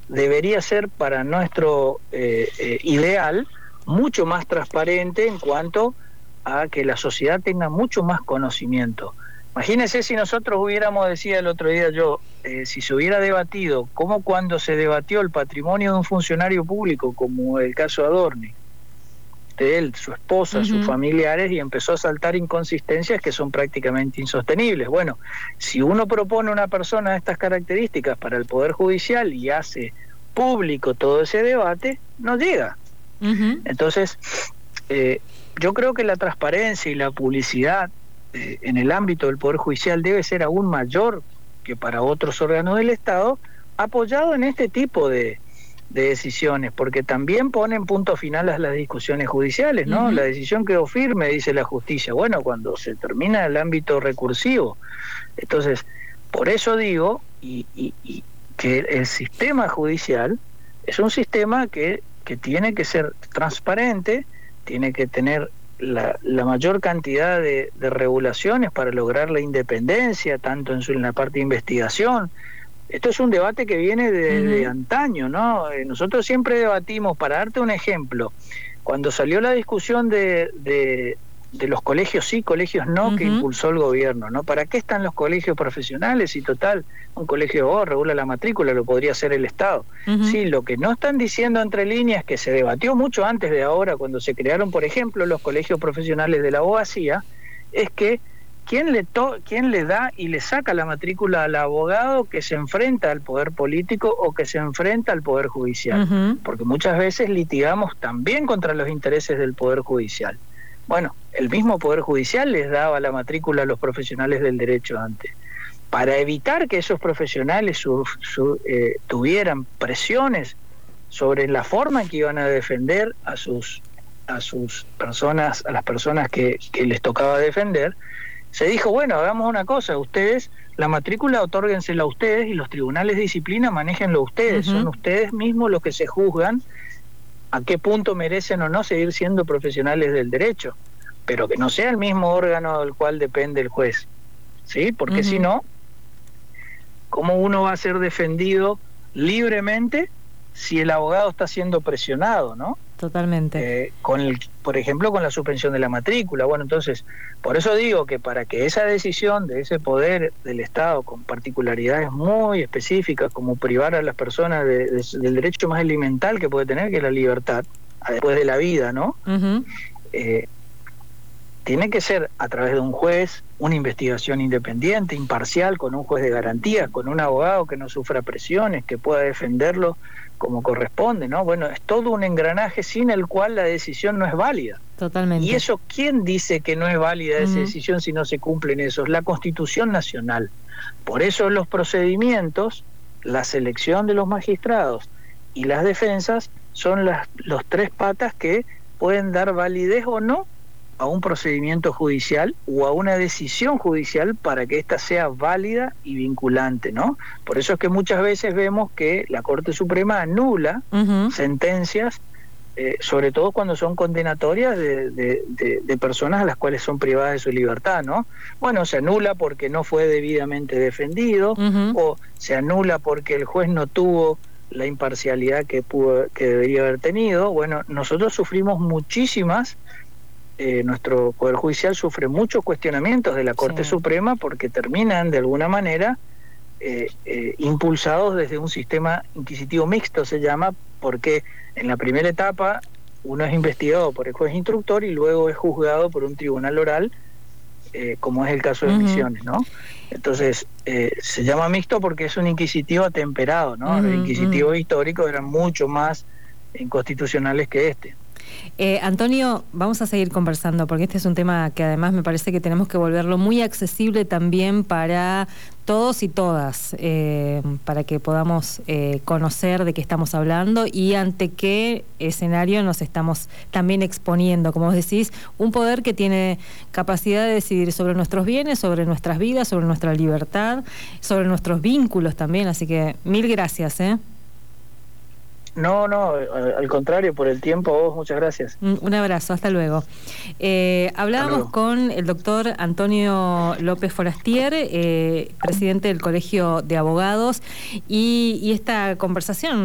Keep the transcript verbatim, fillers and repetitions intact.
debería ser para nuestro eh, eh, ideal mucho más transparente en cuanto a que la sociedad tenga mucho más conocimiento. Imagínense si nosotros hubiéramos, decía el otro día yo, eh, si se hubiera debatido como cuando se debatió el patrimonio de un funcionario público, como el caso de Adorni, de él, su esposa, uh-huh. sus familiares, y empezó a saltar inconsistencias que son prácticamente insostenibles. Bueno, si uno propone una persona de estas características para el Poder Judicial y hace público todo ese debate, no llega. Uh-huh. Entonces, eh, yo creo que la transparencia y la publicidad eh, en el ámbito del Poder Judicial debe ser aún mayor que para otros órganos del Estado, apoyado en este tipo de de decisiones, porque también ponen punto final a las discusiones judiciales, ¿no? Uh-huh. La decisión quedó firme, dice la justicia, bueno, cuando se termina el ámbito recursivo. Entonces, por eso digo, y, y, y que el sistema judicial es un sistema que, que tiene que ser transparente, tiene que tener la, la mayor cantidad de, de regulaciones para lograr la independencia, tanto en, su, en la parte de investigación. Esto es un debate que viene de, uh-huh. de antaño, ¿no? Eh, nosotros siempre debatimos, para darte un ejemplo, cuando salió la discusión de, de, de los colegios sí, colegios no, uh-huh. que impulsó el gobierno, ¿no? ¿Para qué están los colegios profesionales? Y total, un colegio oh, regula la matrícula, lo podría hacer el Estado. Uh-huh. Sí, lo que no están diciendo entre líneas, que se debatió mucho antes de ahora, cuando se crearon, por ejemplo, los colegios profesionales de la abogacía, es que ¿Quién le, to ¿Quién le da y le saca la matrícula al abogado que se enfrenta al poder político o que se enfrenta al poder judicial? Uh-huh. Porque muchas veces litigamos también contra los intereses del poder judicial. Bueno, el mismo poder judicial les daba la matrícula a los profesionales del derecho antes. Para evitar que esos profesionales su, su, eh, tuvieran presiones sobre la forma en que iban a defender a sus, a sus personas, a las personas que, que les tocaba defender, se dijo, bueno, hagamos una cosa, ustedes, la matrícula otórguensela a ustedes y los tribunales de disciplina manéjenlo ustedes, uh-huh. son ustedes mismos los que se juzgan a qué punto merecen o no seguir siendo profesionales del derecho, pero que no sea el mismo órgano del cual depende el juez, ¿sí? Porque uh-huh. si no, ¿cómo uno va a ser defendido libremente si el abogado está siendo presionado, ¿no? Totalmente. Eh, con el, por ejemplo, con la suspensión de la matrícula. Bueno, entonces, por eso digo que para que esa decisión de ese poder del Estado, con particularidades muy específicas, como privar a las personas de, de, del derecho más elemental que puede tener, que es la libertad, después de la vida, ¿no? Uh-huh. Eh, tiene que ser a través de un juez, una investigación independiente, imparcial, con un juez de garantía, con un abogado que no sufra presiones, que pueda defenderlo como corresponde, ¿no? Bueno, es todo un engranaje sin el cual la decisión no es válida. Totalmente. Y eso, ¿quién dice que no es válida esa uh-huh. decisión si no se cumplen esos? La Constitución Nacional. Por eso los procedimientos, la selección de los magistrados y las defensas son las los tres patas que pueden dar validez o no a un procedimiento judicial o a una decisión judicial para que ésta sea válida y vinculante, ¿no? Por eso es que muchas veces vemos que la Corte Suprema anula uh-huh. sentencias, eh, sobre todo cuando son condenatorias de, de, de, de personas a las cuales son privadas de su libertad, ¿no? Bueno, se anula porque no fue debidamente defendido, uh-huh. o se anula porque el juez no tuvo la imparcialidad que pudo, que debería haber tenido. Bueno, nosotros sufrimos muchísimas Eh, nuestro Poder Judicial sufre muchos cuestionamientos de la Corte sí. Suprema porque terminan de alguna manera eh, eh, impulsados desde un sistema inquisitivo mixto, se llama, porque en la primera etapa uno es investigado por el juez instructor y luego es juzgado por un tribunal oral, eh, como es el caso de uh-huh. Misiones, ¿no? Entonces, eh, se llama mixto porque es un inquisitivo atemperado, ¿no? Uh-huh. Los inquisitivos uh-huh. históricos eran mucho más inconstitucionales que este. Eh, Antonio, vamos a seguir conversando porque este es un tema que además me parece que tenemos que volverlo muy accesible también para todos y todas, eh, para que podamos eh, conocer de qué estamos hablando y ante qué escenario nos estamos también exponiendo. Como vos decís, un poder que tiene capacidad de decidir sobre nuestros bienes, sobre nuestras vidas, sobre nuestra libertad, sobre nuestros vínculos también, así que mil gracias, ¿eh? No, no, al contrario, por el tiempo, vos, muchas gracias. Un abrazo, hasta luego. Eh, hablábamos luego. con el doctor Antonio López Forastier, eh, presidente del Colegio de Abogados, y, y esta conversación